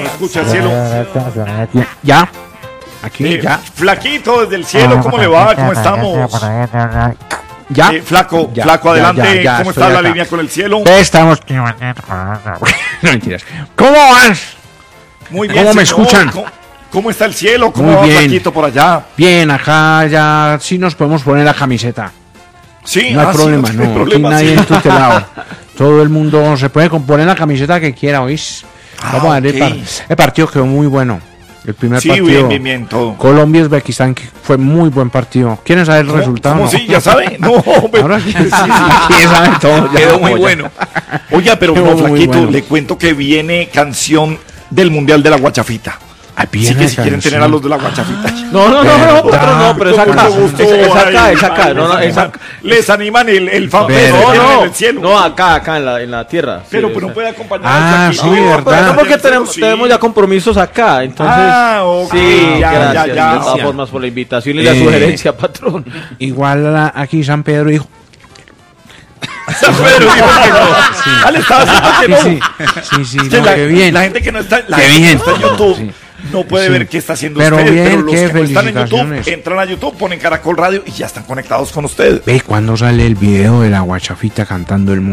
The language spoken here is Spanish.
escucha el cielo. Ya. Aquí, ya. Flaquito desde el cielo, ¿cómo le va? ¿Cómo estamos? Ya. Flaco, Ya, flaco, adelante. ya, ¿Cómo estoy está la acá. línea con el cielo? Estamos. No, mentiras. ¿Cómo vas? Muy bien, ¿Cómo me señor. escuchan? ¿Cómo está el cielo? ¿Cómo Muy va bien. Flaquito por allá? Bien, acá ya sí nos podemos poner la camiseta. Sí, No hay problema, sí, no tiene no. Aquí problema, nadie sí. en tutelado. Todo el mundo se puede poner la camiseta que quiera, ¿oís? Vamos a ver, ok. el partido quedó muy bueno. El primer Sí, partido. bien, todo. Colombia-Uzbekistán, que fue muy buen partido. ¿Quieren saber el resultado? ¿Cómo No. sí? ¿Ya sabe? No, pero Ahora sí, sí, sí. aquí saben todo. ya, Quedó muy ya. bueno. Oiga, pero Quedó no, muy Flaquito, bueno. le cuento que viene canción del Mundial de la Guachafita. Ah, Así viene que si quieren canción. tener a los de la Guachafita. No, pero es Con acá. mucho gusto. Es acá, Ay, es acá. ay, No, no, les es animan- acá. Les animan el fanpage Pero- que tienen en No, el cielo. no, acá en la tierra. Pero Sí, no puede acompañar Ah, aquí. sí, No, verdad. No, porque sí. tenemos ya compromisos acá, entonces. Ah, ok. Sí, Ya, gracias. ya. De todas formas, por la invitación y la Eh, sugerencia, patrón. Igual aquí San Pedro dijo. Pero dijo que no. Ah, le estaba haciendo que no. Sí, Es que no, la, qué bien. la gente que no está, la Qué gente que bien. no está en YouTube Sí. no puede Sí. ver qué está haciendo Pero usted, bien, pero los qué que no están en YouTube felicitaciones. entran a YouTube, ponen Caracol Radio y ya están conectados con usted. Ve cuando sale el video de la Guachafita cantando el